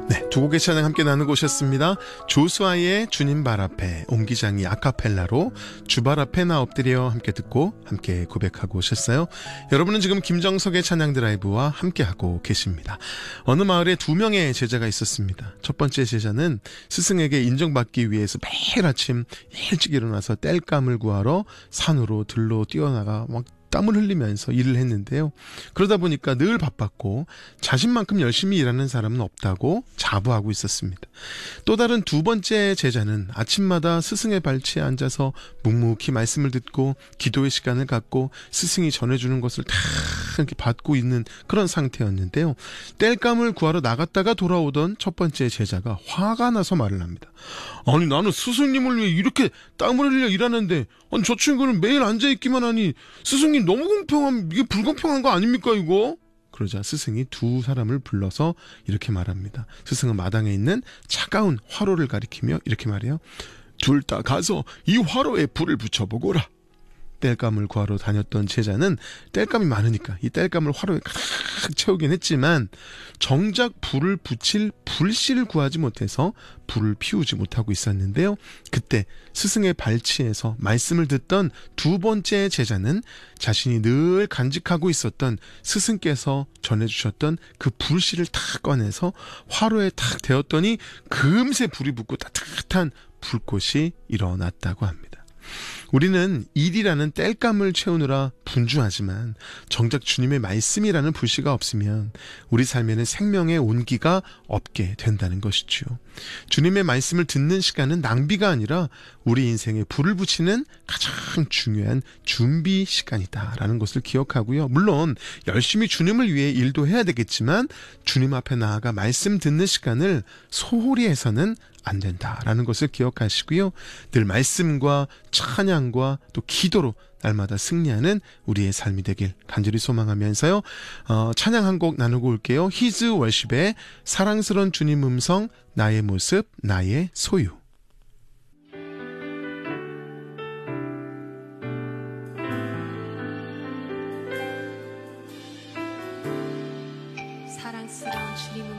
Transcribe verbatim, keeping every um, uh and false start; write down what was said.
네, 두 곡의 찬양 함께 나누고 오셨습니다. 조수아의 주님 발 앞에, 옹기장이 아카펠라로 주발 앞에 나 엎드려 함께 듣고 함께 고백하고 오셨어요. 여러분은 지금 김정석의 찬양 드라이브와 함께하고 계십니다. 어느 마을에 두 명의 제자가 있었습니다. 첫 번째 제자는 스승에게 인정받기 위해서 매일 아침 일찍 일어나서 땔감을 구하러 산으로 들로 뛰어나가 막 땀을 흘리면서 일을 했는데요. 그러다 보니까 늘 바빴고 자신만큼 열심히 일하는 사람은 없다고 자부하고 있었습니다. 또 다른 두 번째 제자는 아침마다 스승의 발치에 앉아서 묵묵히 말씀을 듣고 기도의 시간을 갖고 스승이 전해주는 것을 다 이렇게 받고 있는 그런 상태였는데요. 땔감을 구하러 나갔다가 돌아오던 첫 번째 제자가 화가 나서 말을 합니다. 아니, 나는 스승님을 위해 이렇게 땀을 흘려 일하는데 아니 저 친구는 매일 앉아있기만 하니 스승님 너무 공평한, 이게 불공평한 거 아닙니까 이거? 그러자 스승이 두 사람을 불러서 이렇게 말합니다. 스승은 마당에 있는 차가운 화로를 가리키며 이렇게 말해요. 둘 다 가서 이 화로에 불을 붙여보거라. 땔감을 구하러 다녔던 제자는 땔감이 많으니까 이 땔감을 화로에 가득 채우긴 했지만 정작 불을 붙일 불씨를 구하지 못해서 불을 피우지 못하고 있었는데요. 그때 스승의 발치에서 말씀을 듣던 두 번째 제자는 자신이 늘 간직하고 있었던 스승께서 전해주셨던 그 불씨를 탁 꺼내서 화로에 탁 대었더니 금세 불이 붙고 따뜻한 불꽃이 일어났다고 합니다. 우리는 일이라는 땔감을 채우느라 분주하지만 정작 주님의 말씀이라는 불씨가 없으면 우리 삶에는 생명의 온기가 없게 된다는 것이죠. 주님의 말씀을 듣는 시간은 낭비가 아니라 우리 인생에 불을 붙이는 가장 중요한 준비 시간이다라는 것을 기억하고요. 물론 열심히 주님을 위해 일도 해야 되겠지만 주님 앞에 나아가 말씀 듣는 시간을 소홀히 해서는 안 된다라는 것을 기억하시고요. 늘 말씀과 찬양과 또 기도로 날마다 승리하는 우리의 삶이 되길 간절히 소망하면서요. 어, 찬양 한 곡 나누고 올게요. 히즈 월십의 사랑스러운 주님 음성, 나의 모습, 나의 소유. 사랑스러운 주님